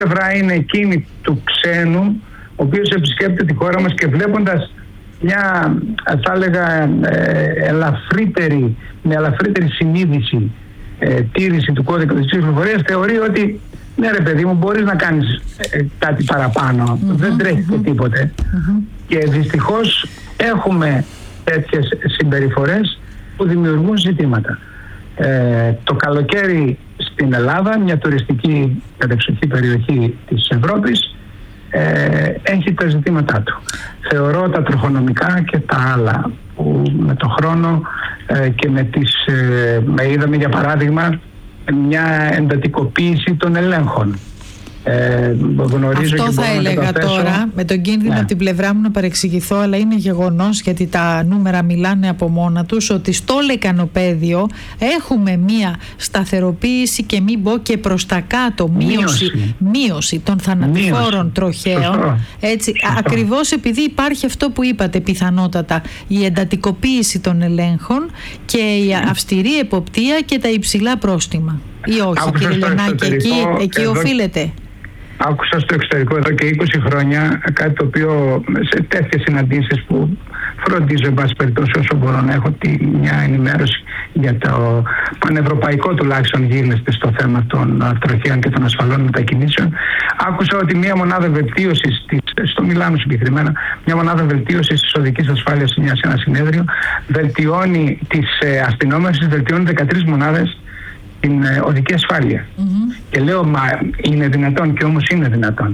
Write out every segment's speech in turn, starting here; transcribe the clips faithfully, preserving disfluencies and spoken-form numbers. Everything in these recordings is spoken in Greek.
πλευρά είναι εκείνη του ξένου, ο οποίος επισκέπτεται τη χώρα μας και βλέποντας μια, θα έλεγα, ελαφρύτερη, με ελαφρύτερη συνείδηση ε, τήρηση του κώδικα της κυκλοφορίας, θεωρεί ότι ναι ρε παιδί μου, μπορείς να κάνεις ε, κάτι παραπάνω, mm-hmm, δεν τρέχει mm-hmm. τίποτε. Mm-hmm. Και δυστυχώς έχουμε τέτοιες συμπεριφορές που δημιουργούν ζητήματα. Ε, το καλοκαίρι στην Ελλάδα, μια τουριστική κατεξοχή περιοχή της Ευρώπης, ε, έχει τα ζητήματά του. Θεωρώ τα τροχονομικά και τα άλλα που με το χρόνο ε, και με τις, ε, με είδαμε για παράδειγμα μια εντατικοποίηση των ελέγχων. Ε, Αυτό θα έλεγα τώρα, με τον κίνδυνο ναι. από την πλευρά μου να παρεξηγηθώ, αλλά είναι γεγονός, γιατί τα νούμερα μιλάνε από μόνα τους, ότι στο λεκανοπέδιο έχουμε μία σταθεροποίηση και μην πω και προς τα κάτω μείωση, μείωση των θανατηφόρων τροχαίων. Έτσι, ακριβώς επειδή υπάρχει αυτό που είπατε πιθανότατα, η εντατικοποίηση των ελέγχων και η αυστηρή εποπτεία και τα υψηλά πρόστιμα. Ή όχι, άκουσα κύριε Λιονάκη, εκεί, εκεί οφείλεται. Άκουσα στο εξωτερικό εδώ και είκοσι χρόνια κάτι το οποίο σε τέτοιες συναντήσεις που φροντίζω εν πάση περιπτώσει όσο μπορώ να έχω τη, μια ενημέρωση για το πανευρωπαϊκό τουλάχιστον γίγνεσθε στο θέμα των τροχαίων και των ασφαλών μετακινήσεων. Άκουσα ότι μια μονάδα βελτίωσης, στο Μιλάνο συγκεκριμένα, μια μονάδα βελτίωσης της οδικής ασφάλειας σε ένα συνέδριο βελτιώνει τις αστυνόμευσης, βελτιώνει δεκατρείς μονάδες την οδική ασφάλεια. Mm-hmm. Και λέω, μα είναι δυνατόν? Και όμως είναι δυνατόν.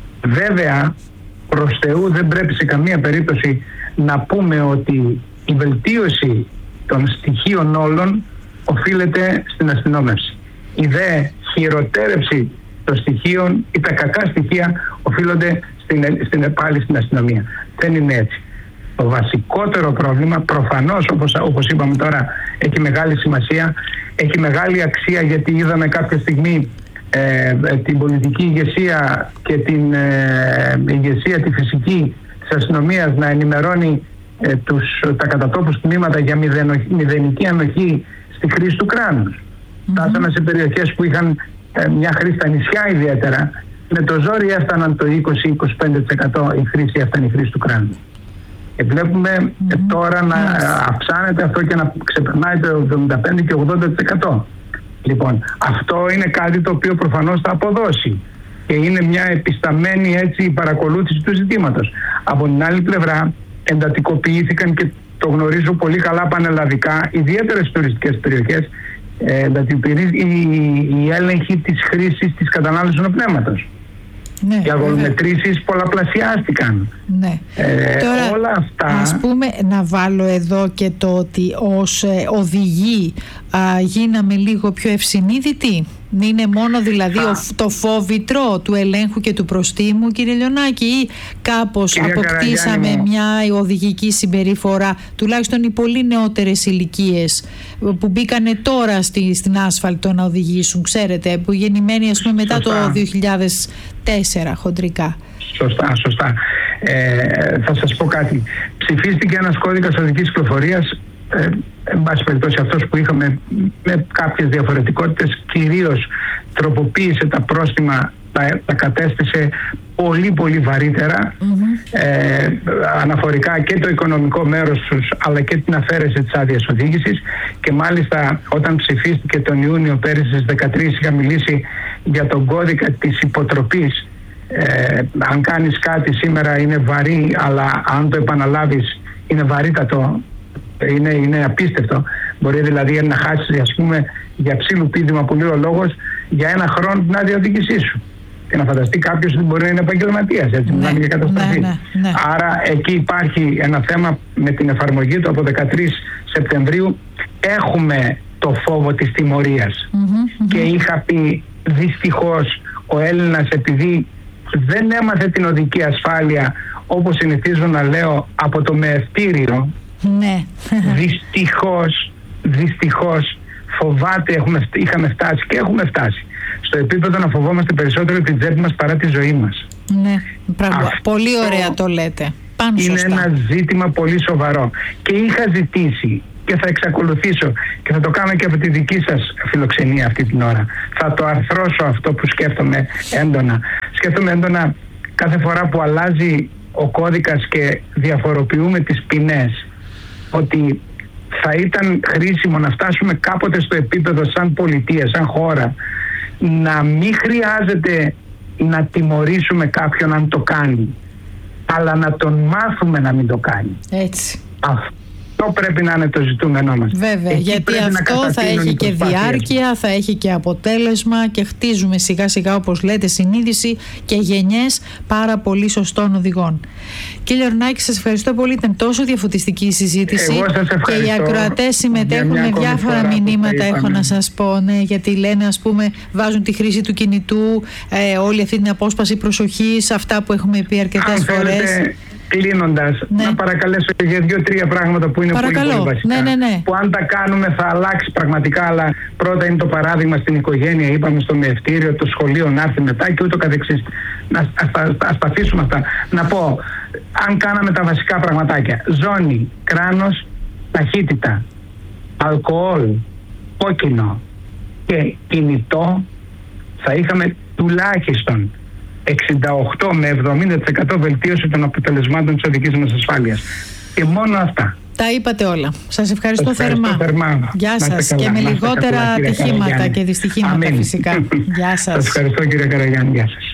Βέβαια, προς Θεού δεν πρέπει σε καμία περίπτωση να πούμε ότι η βελτίωση των στοιχείων όλων οφείλεται στην αστυνόμευση. Η δε χειροτέρευση των στοιχείων ή τα κακά στοιχεία οφείλονται στην, στην, πάλι στην αστυνομία. Δεν είναι έτσι. Το βασικότερο πρόβλημα, προφανώς όπως, όπως είπαμε τώρα, έχει μεγάλη σημασία, έχει μεγάλη αξία, γιατί είδαμε κάποια στιγμή ε, την πολιτική ηγεσία και την ε, ηγεσία τη φυσική της αστυνομίας να ενημερώνει ε, τους, τα κατατόπους τμήματα για μηδενο, μηδενική ανοχή στη χρήση του κράνους. Φτάσαμε mm-hmm. σε περιοχές που είχαν ε, μια χρήση, στα νησιά ιδιαίτερα, με το ζόρι έφταναν το είκοσι με είκοσι πέντε τοις εκατό η χρήση, έφτανε η χρήση του κράνους. Και βλέπουμε mm-hmm. τώρα να yes. αυξάνεται αυτό και να ξεπερνάει το εβδομήντα πέντε και ογδόντα τοις εκατό. Λοιπόν, αυτό είναι κάτι το οποίο προφανώς θα αποδώσει και είναι μια επισταμένη έτσι παρακολούθηση του ζητήματος. Από την άλλη πλευρά εντατικοποιήθηκαν, και το γνωρίζω πολύ καλά πανελλαδικά, ιδιαίτερες τουριστικές περιοχές, ε, η, η έλεγχη της χρήσης της κατανάλωσης ενοπνεύματος. Ναι, οι αγρομετρήσεις πολλαπλασιάστηκαν. Ναι. Ε, Τώρα, όλα αυτά... ας πούμε, να βάλω εδώ και το ότι ως ε, οδηγοί α, γίναμε λίγο πιο ευσυνείδητοι. Είναι μόνο δηλαδή ο, το φόβητρο του ελέγχου και του προστίμου, κύριε Λιονάκη, ή κάπως Κυρία αποκτήσαμε μια οδηγική συμπεριφορά, τουλάχιστον οι πολύ νεότερες ηλικίες που μπήκανε τώρα στη, στην άσφαλτο να οδηγήσουν, ξέρετε, που γεννημένοι ας πούμε μετά σωστά. Το δύο χιλιάδες τέσσερα χοντρικά. Σωστά, σωστά. Ε, θα σας πω κάτι. Ψηφίστηκε ένας κώδικας οδικής κυκλοφορίας, ε, εν πάση περιπτώσει αυτός που είχαμε με κάποιες διαφορετικότητες, κυρίως τροποποίησε τα πρόστιμα, τα, τα κατέστησε πολύ πολύ βαρύτερα, mm-hmm. ε, αναφορικά και το οικονομικό μέρος τους αλλά και την αφαίρεση της άδειας οδήγησης. Και μάλιστα όταν ψηφίστηκε τον Ιούνιο πέρυσι στις δεκατρείς είχα μιλήσει για τον κώδικα της υποτροπής. Ε, αν κάνεις κάτι σήμερα είναι βαρύ, αλλά αν το επαναλάβεις είναι βαρύτατο, είναι, είναι απίστευτο. Μπορεί δηλαδή να χάσεις, ας πούμε, για ψήλου πίδημα που λέει ο λόγος, για ένα χρόνο την άδεια οδήγησή σου. Και να φανταστεί κάποιος ότι μπορεί να είναι επαγγελματίας, έτσι, ναι, μιλάμε για καταστροφή. Ναι, ναι, ναι. Άρα εκεί υπάρχει ένα θέμα με την εφαρμογή του από δεκατρείς Σεπτεμβρίου. Έχουμε το φόβο της τιμωρίας. Mm-hmm, και mm-hmm. είχα πει, δυστυχώς ο Έλληνας, επειδή δεν έμαθε την οδική ασφάλεια, όπως συνηθίζω να λέω, από το μεευτήριο, ναι. δυστυχώς, δυστυχώς φοβάται, έχουμε, είχαμε φτάσει και έχουμε φτάσει στο επίπεδο να φοβόμαστε περισσότερο την τσέπη μας παρά τη ζωή μας. Ναι, πράγμα. Πολύ ωραία το λέτε. Πάνω είναι σωστά. Ένα ζήτημα πολύ σοβαρό. Και είχα ζητήσει και θα εξακολουθήσω και θα το κάνω και από τη δική σας φιλοξενία αυτή την ώρα. Θα το αρθρώσω αυτό που σκέφτομαι έντονα. Σκέφτομαι έντονα κάθε φορά που αλλάζει ο κώδικας και διαφοροποιούμε τις ποινές, ότι θα ήταν χρήσιμο να φτάσουμε κάποτε στο επίπεδο σαν πολιτεία, σαν χώρα, να μην χρειάζεται να τιμωρήσουμε κάποιον αν το κάνει, αλλά να τον μάθουμε να μην το κάνει. Έτσι. Αυτό πρέπει να είναι το ζητούμενό μας. Βέβαια, εκεί γιατί αυτό θα έχει και διάρκεια, θα έχει και αποτέλεσμα και χτίζουμε σιγά σιγά, όπως λέτε, συνείδηση και γενιές πάρα πολύ σωστών οδηγών. Κύριε Ορνάκη, σας ευχαριστώ πολύ. Ήταν τόσο διαφωτιστική η συζήτηση και οι ακροατές συμμετέχουν με διάφορα μηνύματα, έχω να σας πω, ναι, γιατί λένε, ας πούμε, βάζουν τη χρήση του κινητού, ε, όλη αυτή την απόσπαση προσοχής, αυτά που έχουμε πει αρκετές φορές. Κλείνοντας, ναι. να παρακαλέσω για δύο-τρία πράγματα που είναι πολύ, πολύ βασικά. Ναι, ναι, ναι. Που αν τα κάνουμε θα αλλάξει πραγματικά, αλλά πρώτα είναι το παράδειγμα στην οικογένεια, είπαμε στο μεευτήριο, το σχολείο να έρθει μετά και ούτω καθεξής. Να, ας, ας, ας τα αφήσουμε αυτά. Να πω, αν κάναμε τα βασικά πραγματάκια, ζώνη, κράνος, ταχύτητα, αλκοόλ, κόκκινο και κινητό, θα είχαμε τουλάχιστον εξήντα οκτώ με εβδομήντα τοις εκατό βελτίωση των αποτελεσμάτων της οδικής μας ασφάλειας. Και μόνο αυτά. Τα είπατε όλα. Σας ευχαριστώ, σας ευχαριστώ θερμά. θερμά. Γεια σας. Και με λιγότερα ατυχήματα και δυστυχήματα φυσικά. Γεια σας. Σας ευχαριστώ, κύριε Καραγιάννη. Γεια σας.